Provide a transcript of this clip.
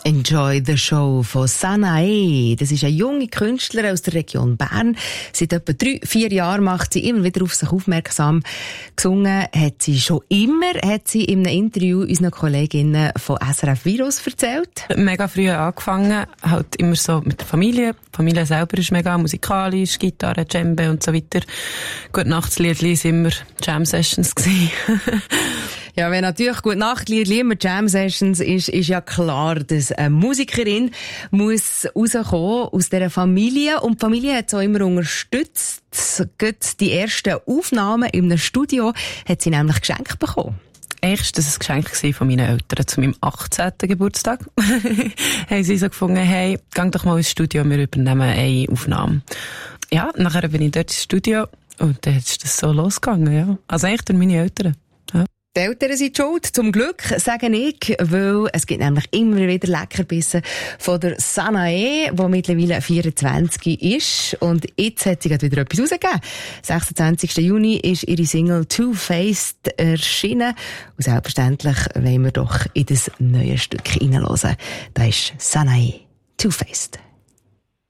Enjoy the Show von Sanae. Das ist eine junge Künstlerin aus der Region Bern. Seit etwa 3-4 Jahren macht sie immer wieder auf sich aufmerksam. Gesungen hat sie schon immer, hat sie in einem Interview unseren Kolleginnen von SRF Virus erzählt. Mega früh angefangen, halt immer so mit der Familie. Die Familie selber ist mega musikalisch, Gitarre, Djembe und so weiter. Gute Nachtsliedli sind immer Jam-Sessions gewesen. Ja, wenn natürlich Gute Nachtlied immer Jam-Sessions ist ja klar, dass eine Musikerin muss rauskommen aus dieser Familie. Und die Familie hat es auch immer unterstützt. Gerade die ersten Aufnahmen in einem Studio hat sie nämlich geschenkt bekommen. Echt, das war ein Geschenk von meinen Eltern zu meinem 18. Geburtstag. Haben sie so gefunden, hey, geh doch mal ins Studio, wir übernehmen eine Aufnahme. Ja, nachher bin ich dort ins Studio und dann ist das so losgegangen, ja. Also eigentlich durch meine Eltern. Ja. Die Eltern sind schuld, zum Glück, sage ich, weil es gibt nämlich immer wieder Leckerbissen von der Sanae, die mittlerweile 24 ist. Und jetzt hat sie gerade wieder etwas rausgegeben. 26. Juni ist ihre Single Two Faced erschienen. Und selbstverständlich wollen wir doch in das neue Stück hineinhören. Da ist Sanae, Two Faced.